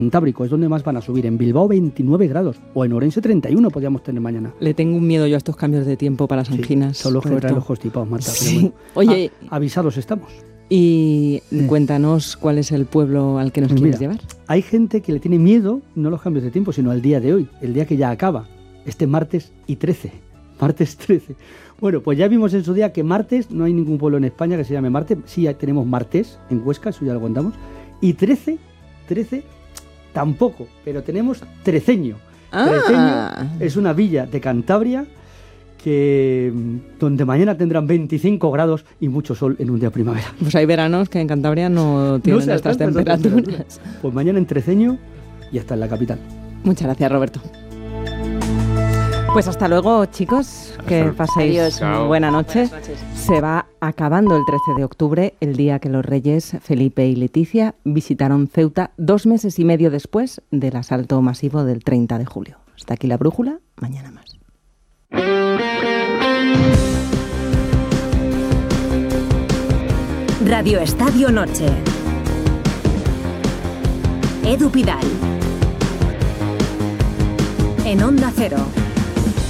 Cantábrico es donde más van a subir. En Bilbao 29 grados o en Orense 31 podríamos tener mañana. Le tengo un miedo yo a estos cambios de tiempo para las anginas. Son los ojos tipados, Marta. Sí. Pero bueno, Oye, avisados estamos. Y cuéntanos cuál es el pueblo al que nos quieres llevar. Hay gente que le tiene miedo, no a los cambios de tiempo, sino al día de hoy, el día que ya acaba, este martes y 13. Martes 13. Bueno, pues ya vimos en su día que martes, no hay ningún pueblo en España que se llame Martes, sí tenemos Martes en Huesca, eso ya lo contamos, y 13 tampoco, pero tenemos Treceño. Treceño es una villa de Cantabria donde mañana tendrán 25 grados y mucho sol en un día de primavera. Pues hay veranos que en Cantabria no tienen estas temperaturas. Pues mañana en Treceño y hasta en la capital. Muchas gracias, Roberto. Pues hasta luego, chicos, que paséis buena noche. Se va acabando el 13 de octubre, el día que los reyes Felipe y Leticia visitaron Ceuta 2 meses y medio después del asalto masivo del 30 de julio. Hasta aquí la brújula, mañana más. Radio Estadio Noche. Edu Pidal. En Onda Cero.